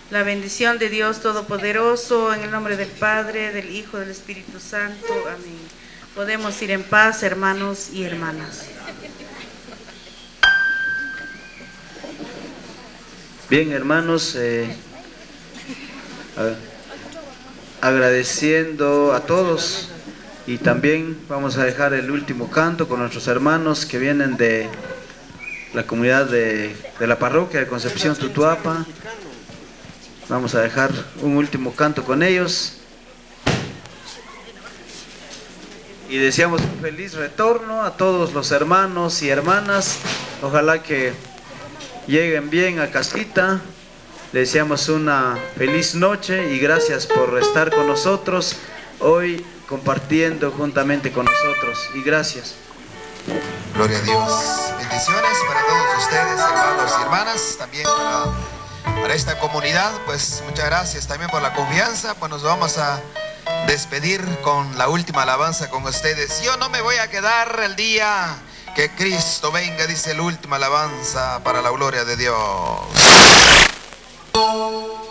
La bendición de Dios Todopoderoso, en el nombre del Padre, del Hijo, del Espíritu Santo. Amén. Podemos ir en paz, hermanos y hermanas. Bien, hermanos, agradeciendo a todos, y también vamos a dejar el último canto con nuestros hermanos que vienen de la comunidad de la parroquia de Concepción Tutuapa. Vamos a dejar un último canto con ellos y deseamos un feliz retorno a todos los hermanos y hermanas. Ojalá que lleguen bien a casita. Les deseamos una feliz noche y gracias por estar con nosotros hoy, compartiendo juntamente con nosotros, y gracias. Gloria a Dios. Bendiciones para todos ustedes, hermanos y hermanas, también para esta comunidad. Pues muchas gracias también por la confianza. Pues nos vamos a despedir con la última alabanza con ustedes. Yo no me voy a quedar el día que Cristo venga, dice la última alabanza para la gloria de Dios.